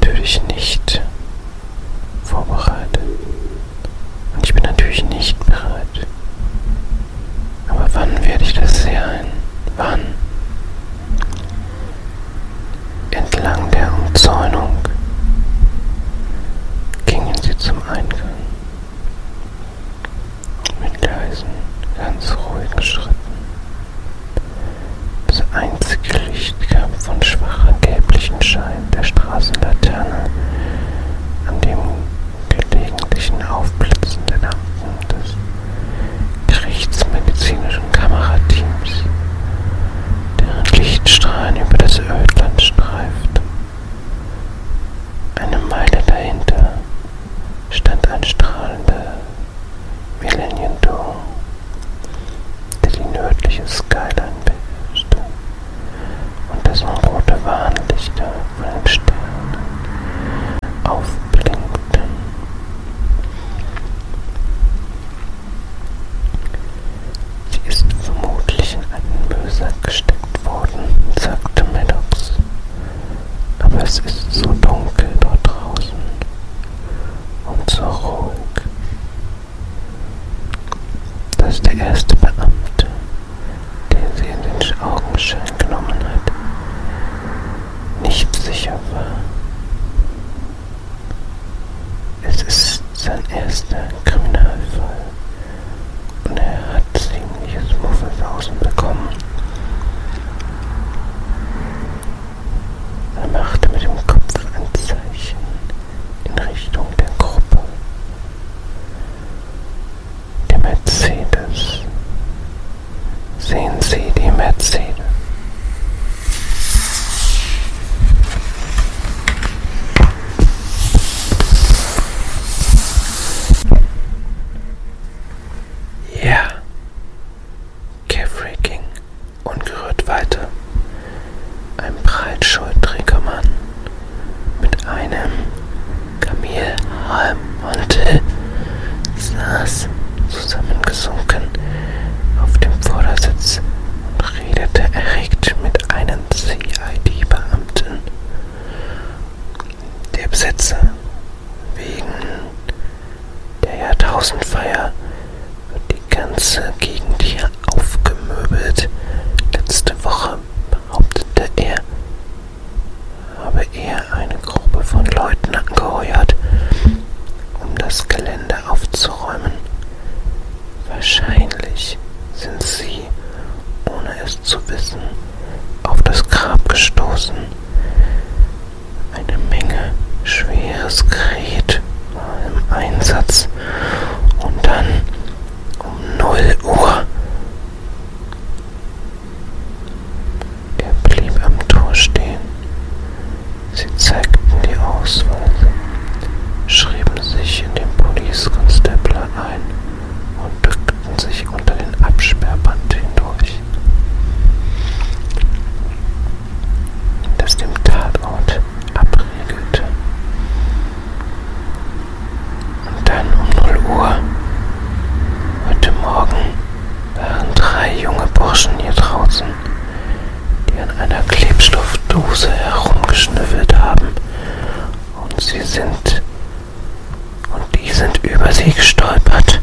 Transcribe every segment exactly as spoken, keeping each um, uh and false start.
natürlich nicht vorbereitet. Und ich bin natürlich nicht bereit. Aber wann werde ich das sein? Wann? Entlang der Umzäunung gingen sie zum Eingang. Mit leisen, ganz ruhigen Schritten. Das einzige Licht kam von schwacher gelblichen Schein der Straßenlaterne, an dem gelegentlichen Aufblitzen der Lampen des gerichtsmedizinischen Kamerateams, deren Lichtstrahlen über das Ödland streiften. Eine Meile dahinter stand ein strahlender Millennium Dome, der die nördliche Skyline beherrschte und dessen rote Warnlichter von den Sternen aufblinkten. Sie ist vermutlich in einen Müllsack gesteckt worden, sagte Maddox. Aber es ist so dunkel dort draußen und so ruhig, dass der erste Beamte, den sie in den Augenschein genommen hat, nicht sicher war. Es ist sein erster Kriminalfall und er hat ziemliches Muffelsausen bekommen. Er machte mit dem Kopf ein Zeichen in Richtung der Gruppe. Der Mercedes. Sehen Sie die Mercedes? Ja. Caffrey ging ungerührt weiter. Ein breitschultriger Mann mit einem Kamelhaarmantel saß zusammengesunken auf dem Vordersitz und redete erregt mit einem C I D-Beamten. Der Besitzer, wegen der Jahrtausendfeier wird die ganze Gegend hier aufgemöbelt. Letzte Woche behauptete er, habe er eine Gruppe von Leuten angeheuert, um das Gelände aufzuräumen. Wahrscheinlich sind sie, ohne es zu wissen, auf das Grab gestoßen. Eine Menge schweres Gerät war im Einsatz und dann um null Uhr. Er blieb am Tor stehen. Sie zeigten die Ausweise, schrieben sich in den Police Constable ein und drückten sich unter den Absperrband hindurch, das dem Tatort abriegelte. Und dann um null Uhr heute Morgen waren drei junge Burschen hier draußen, die an einer Klebstoffdose herumgeschnüffelt haben, und sie sind und die sind über sie gestolpert.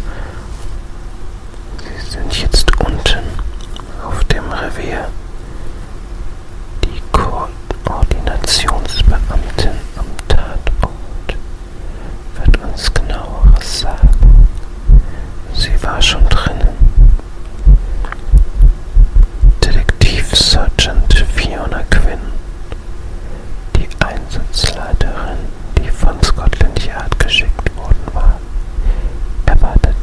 Sie sind jetzt unten auf dem Revier. Die Koordinationsbeamtin am Tatort wird uns genaueres sagen. Sie war schon drinnen. Detektiv Sergeant Fiona Quinn, die Einsatzleiterin, die von Scotland Yard geschickt worden war, erwartet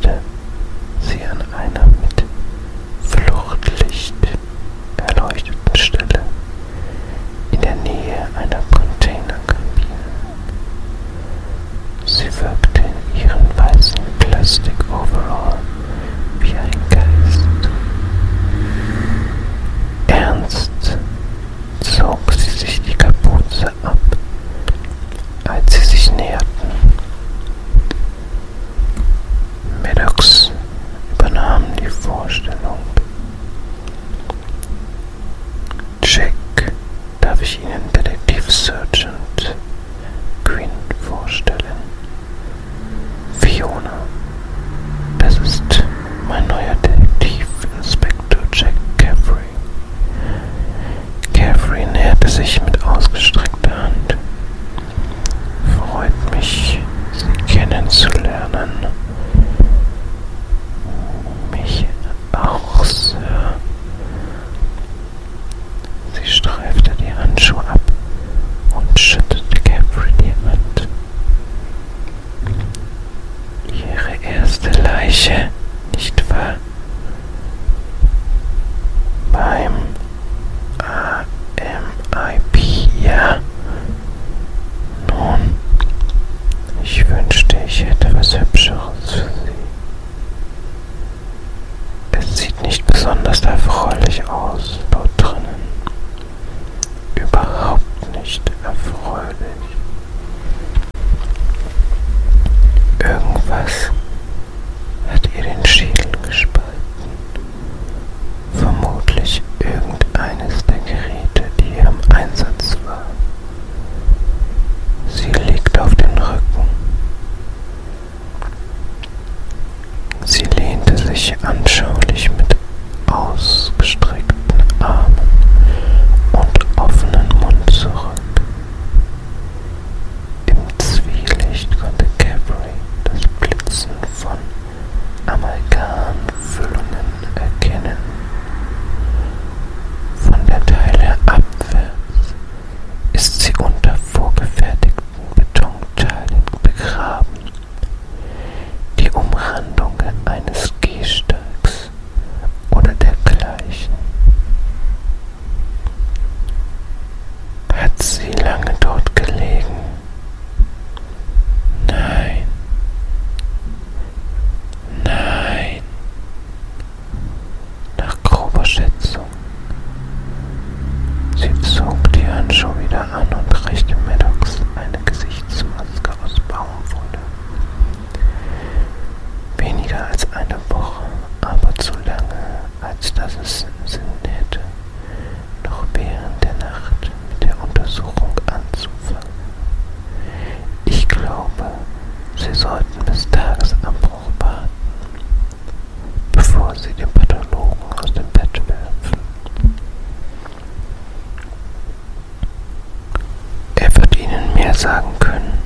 sagen können,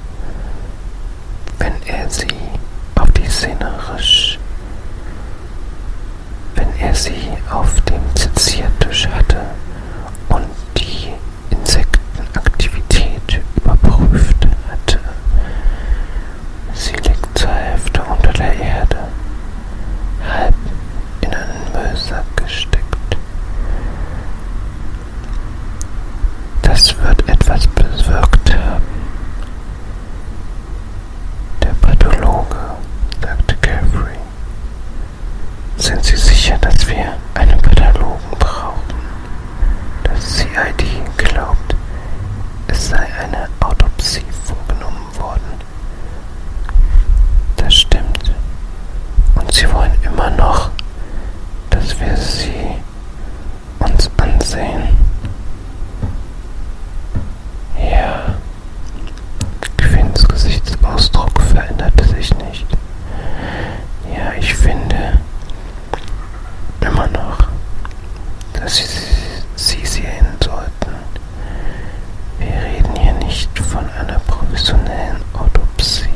wenn er sie auf die Szenerisch, wenn er sie auf dem Seziertisch hatte und die Insektenaktivität überprüft hatte. Sie liegt zur Hälfte unter der Erde, halb in einen Müllsack gesteckt. Das wird etwas bewirkt haben. Der Pathologe, sagte Caffrey. Sind Sie sicher, dass wir einen Pathologen brauchen? Das C I D glaubt, es sei eine Autopsie vorgenommen worden. Das stimmt. Und Sie wollen immer noch, dass wir sie uns ansehen. Ja. Quinns Gesichtsausdruck veränderte sich nicht. Ja, ich finde immer noch, dass Sie sie sehen sollten. Wir reden hier nicht von einer professionellen Autopsie.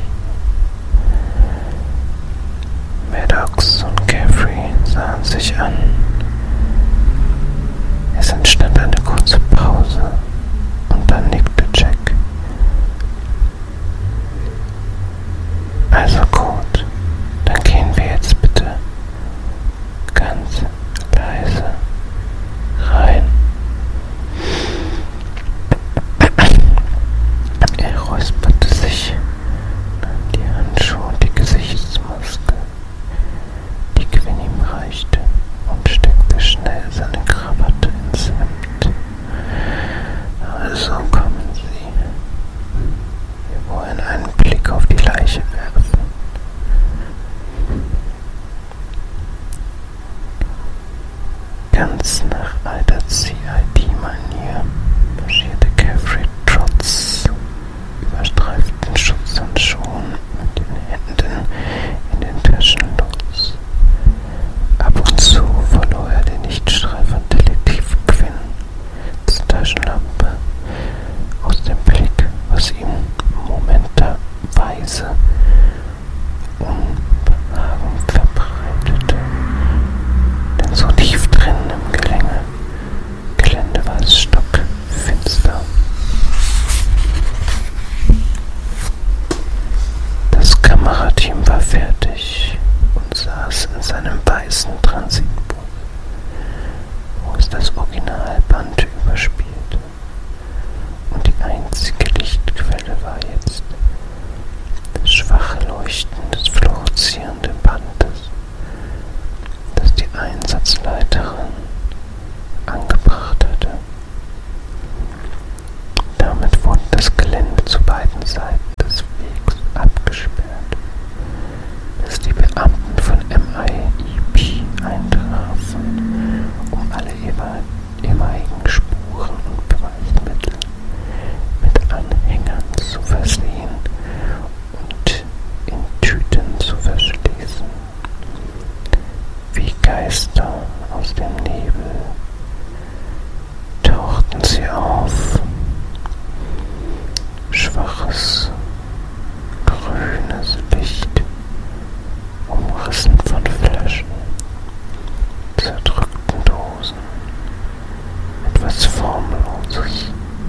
Maddox und Caffrey sahen sich an. Es entstand eine kurze Pause und dann nickte Jack. Also gut, dann gehen wir jetzt bitte ganz leise rein. Er räusperte sich, nahm die Handschuhe und die Gesichtsmaske, die Quinn ihm reichte, und steckte schnell seine Krawatte ins Hemd. Also kommen Sie. Wir wollen einen Blick auf die Leiche werfen. Ganz nach alter C I D-Manier marschierte Caffrey trotz überstreiften Schutzhandschuhen mit den Händen in den Taschen los. Ab und zu verlor er den Lichtstrahl von Detektiv Quinns Taschenlampe aus dem Blick, was ihm momenterweise Unbehagen verbreitete. Denn so tief drin im Gelänge, Gelände war es stockfinster. Das Kamerateam war fertig und saß in seinem weißen Transitbus, wo es das Originalband überspielte. Und die einzige Lichtquelle war jetzt das schwache Leuchten des fluoreszierenden Bandes, das die Einsatzleiterin angebracht hatte. Damit wurde das Gelände zu beiden Seiten des Wegs abgesperrt, bis die Beamten von M I E P eintrafen, um alle ehemaligen Spuren und Beweismittel mit Anhängern zu versehen und in Tüten zu verschließen. Wie Geister aus dem Nebel tauchten sie auf. Schwaches, grünes Licht, umrissen von Flaschen, zerdrückten Dosen, etwas Formloses,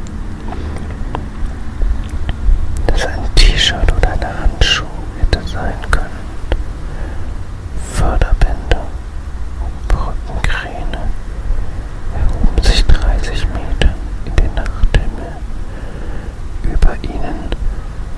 das ein T-Shirt oder eine Handschuh hätte sein können. Förderbänder und Brückenkräne erhoben sich dreißig Meter in den Nachthimmel. Über ihnen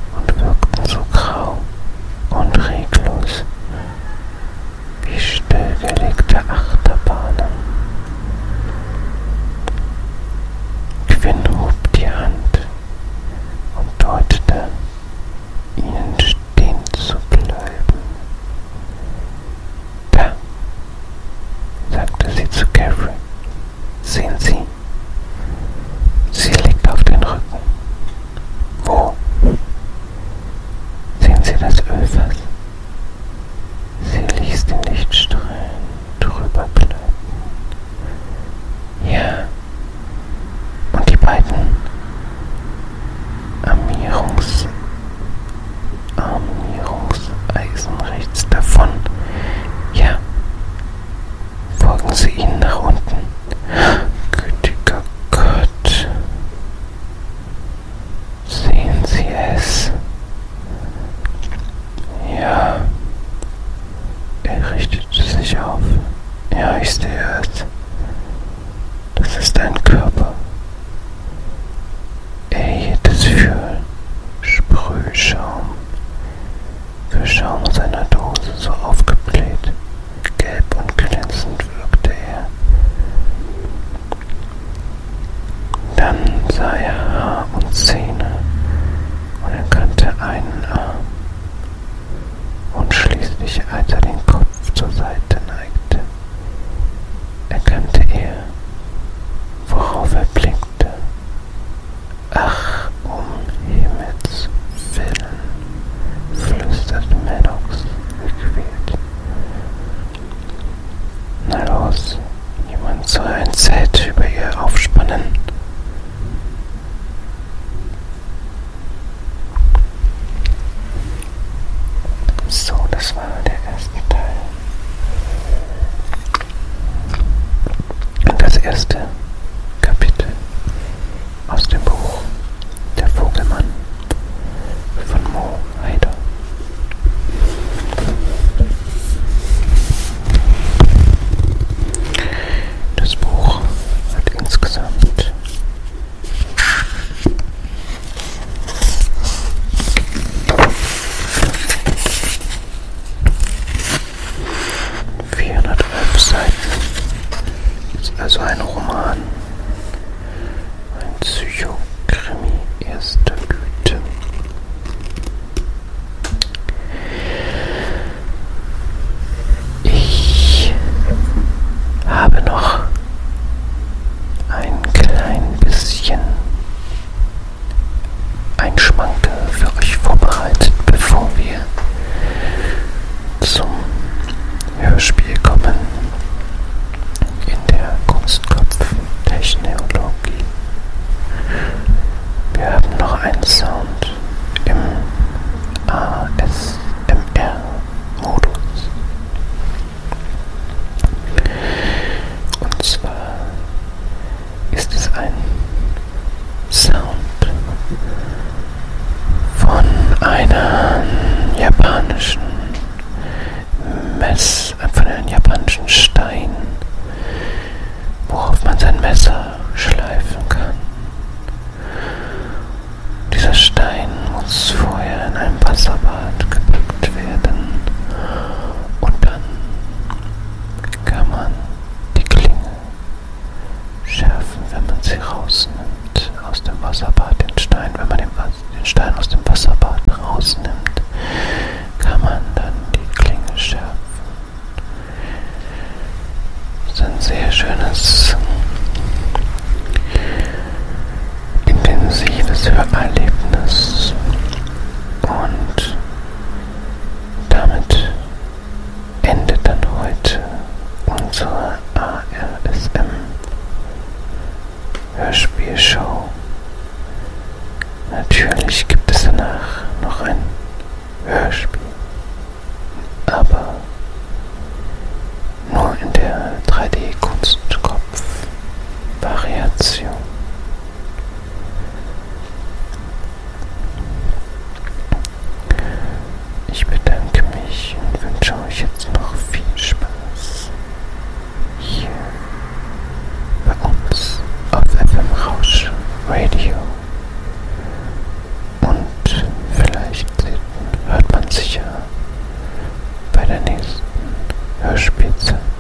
So, das war der erste Teil. Und das erste Kapitel aus dem Buch Der Vogelmann von Mo Haider. Das Buch hat insgesamt vierhundertelf Seiten. Ist also ein Roman, ein Psychokrimi erster Güte. Ich habe noch ein klein bisschen ein Schmankerl für euch vorbereitet, bevor wir zum Hörspiel kommen in der Kunstkopf-Technologie. Wir haben noch einen Sound im A S M R-Modus. Und zwar ist es ein Sound von einem japanischen Mess, von einem japanischen Stein, worauf man sein Messer schleifen kann. Dieser Stein muss vorher in einem Wasserbad gepackt werden und dann kann man die Klinge schärfen, wenn man sie rausnimmt aus dem Wasserbad, den Stein. Wenn man den, den Stein aus dem Wasserbad rausnimmt, kann man dann die Klinge schärfen. Das ist ein sehr schönes, intensives Hörerlebnis und damit endet dann heute unsere A R S M Hörspielshow. Natürlich gibt es danach noch ein Hörspiel, aber nur in der drei D-Kunstkopf-Variation. Ich bedanke mich und wünsche euch jetzt noch viel Spaß hier bei uns auf F M Rausch Radio. Und vielleicht hört man sich ja bei der nächsten Hörspielzeit.